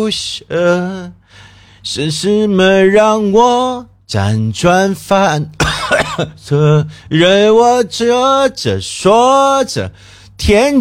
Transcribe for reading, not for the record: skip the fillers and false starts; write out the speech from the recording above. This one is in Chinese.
不舍，是什么让我辗转反侧？任我遮着说着天